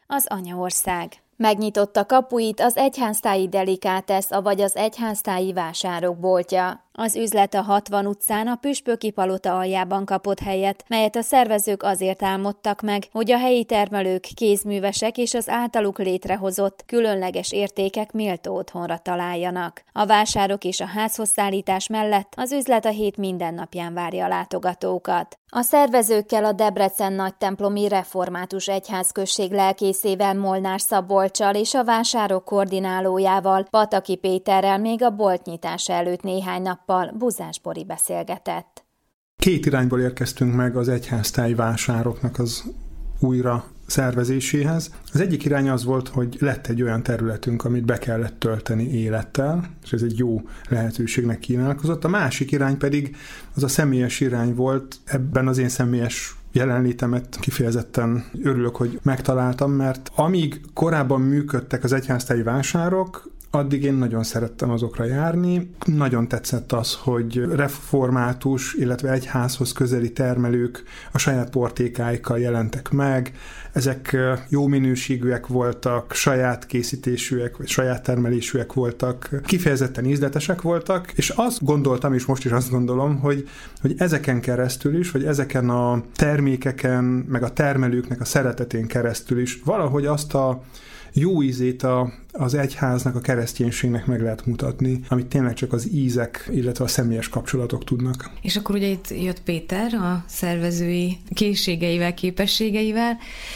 az anyaország. Megnyitotta kapuit az egyháztáji Delikátesz, avagy az egyháztáji vásárok boltja. Az üzlet a 60 utcán a Püspöki Palota aljában kapott helyet, melyet a szervezők azért álmodtak meg, hogy a helyi termelők, kézművesek és az általuk létrehozott különleges értékek méltó otthonra találjanak. A vásárok és a házhozszállítás mellett az üzlet a hét minden napján várja a látogatókat. A szervezőkkel a Debrecen Nagytemplomi Református Egyházközség lelkészével, Molnár Szabolccsal és a vásárok koordinálójával, Pataki Péterrel még a boltnyitás előtt néhány nappal Buzás Bori beszélgetett. 2 irányból érkeztünk meg az egyháztáji vásároknak az újra szervezéséhez. Az egyik irány az volt, hogy lett egy olyan területünk, amit be kellett tölteni élettel, és ez egy jó lehetőségnek kínálkozott. A másik irány pedig az a személyes irány volt, ebben az én személyes jelenlétemet kifejezetten örülök, hogy megtaláltam, mert amíg korábban működtek az egyháztáji vásárok, addig én nagyon szerettem azokra járni. Nagyon tetszett az, hogy református, illetve egyházhoz közeli termelők a saját portékáikkal jelentek meg. Ezek jó minőségűek voltak, saját készítésűek, vagy saját termelésűek voltak, kifejezetten ízletesek voltak, és azt gondoltam, és most is azt gondolom, hogy ezeken keresztül is, vagy ezeken a termékeken, meg a termelőknek a szeretetén keresztül is valahogy azt a jó ízét az egyháznak, a kereszténységnek meg lehet mutatni, amit tényleg csak az ízek, illetve a személyes kapcsolatok tudnak. És akkor ugye itt jött Péter a szervezői készségeivel, képességeivel,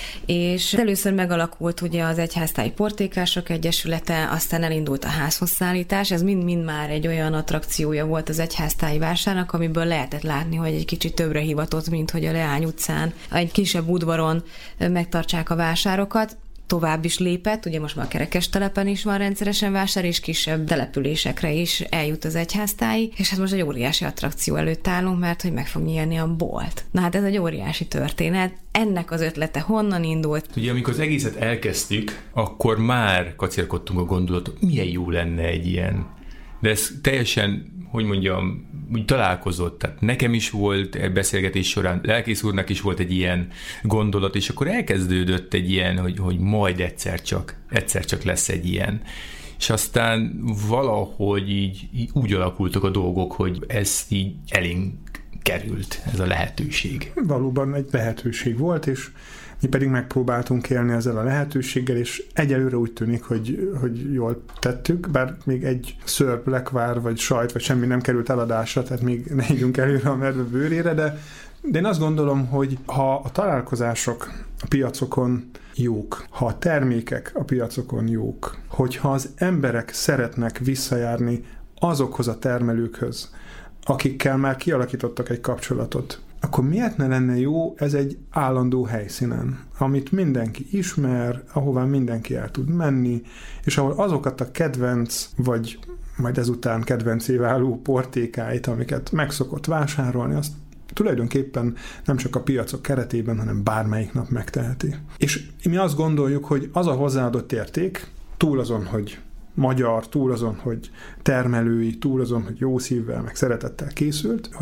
és először megalakult ugye az Egyháztáji Portékások Egyesülete, aztán elindult a házhozszállítás, ez mind-mind már egy olyan attrakciója volt az egyháztáji vásárnak, amiből lehetett látni, hogy egy kicsit többre hivatott, mint hogy a Leány utcán, egy kisebb udvaron megtartsák a vásárokat. Tovább is lépett, ugye most már a Kerekestelepen is van rendszeresen vásár, és kisebb településekre is eljut az egyháztáji, és hát most egy óriási attrakció előtt állunk, mert hogy meg fog nyílni a bolt. Na hát ez egy óriási történet. Ennek az ötlete honnan indult? Ugye amikor az egészet elkezdtük, akkor már kacérkodtunk a gondolatot, milyen jó lenne egy ilyen. De ez teljesen, hogy mondjam, úgy találkozott. Tehát nekem is volt beszélgetés során, lelkész úrnak is volt egy ilyen gondolat, és akkor elkezdődött egy ilyen, hogy majd egyszer csak lesz egy ilyen. És aztán valahogy így úgy alakultak a dolgok, hogy ez így elénk került, ez a lehetőség. Valóban egy lehetőség volt, és mi pedig megpróbáltunk élni ezzel a lehetőséggel, és egyelőre úgy tűnik, hogy jól tettük, bár még egy szörp, lekvár, vagy sajt, vagy semmi nem került eladásra, tehát még ne ígyunk előre a medve bőrére, de én azt gondolom, hogy ha a találkozások a piacokon jók, ha a termékek a piacokon jók, hogyha az emberek szeretnek visszajárni azokhoz a termelőkhöz, akikkel már kialakítottak egy kapcsolatot, akkor miért ne lenne jó ez egy állandó helyszínen, amit mindenki ismer, ahová mindenki el tud menni, és ahol azokat a kedvenc, vagy majd ezután kedvencé váló portékáit, amiket megszokott vásárolni, azt tulajdonképpen nem csak a piacok keretében, hanem bármelyik nap megteheti. És mi azt gondoljuk, hogy az a hozzáadott érték, túl azon, hogy magyar, túl azon, hogy termelői, túl azon, hogy jó szívvel, meg szeretettel készült, hogy